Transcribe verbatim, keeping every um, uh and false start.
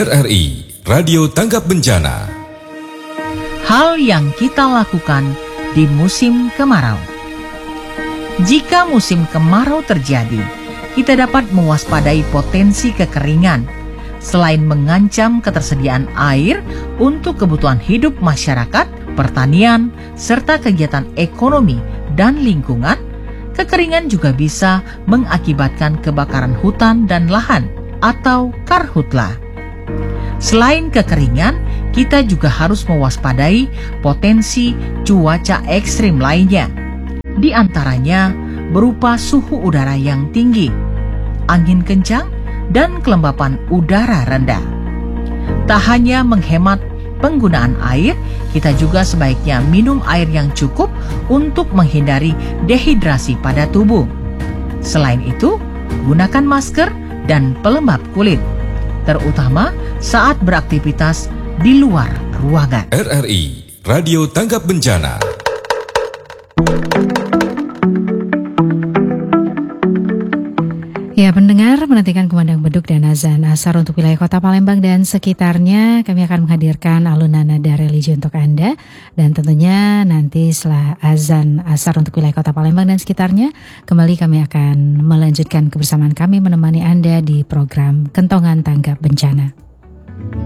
R R I Radio Tanggap Bencana. Hal yang kita lakukan di musim kemarau. Jika musim kemarau terjadi, kita dapat mewaspadai potensi kekeringan. Selain mengancam ketersediaan air untuk kebutuhan hidup masyarakat, pertanian, serta kegiatan ekonomi dan lingkungan, kekeringan juga bisa mengakibatkan kebakaran hutan dan lahan atau karhutla. Selain kekeringan, kita juga harus mewaspadai potensi cuaca ekstrim lainnya. Di antaranya berupa suhu udara yang tinggi, angin kencang, dan kelembapan udara rendah. Tak hanya menghemat penggunaan air, kita juga sebaiknya minum air yang cukup untuk menghindari dehidrasi pada tubuh. Selain itu, gunakan masker dan pelembab kulit, terutama saat beraktivitas di luar ruangan. R R I Radio Tanggap Bencana. Ya, pendengar, menantikan kumandang beduk dan azan asar untuk wilayah kota Palembang dan sekitarnya. Kami akan menghadirkan alunan nada religi untuk Anda. Dan tentunya nanti setelah azan asar untuk wilayah kota Palembang dan sekitarnya, kembali kami akan melanjutkan kebersamaan kami menemani Anda di program Kentongan Tanggap Bencana.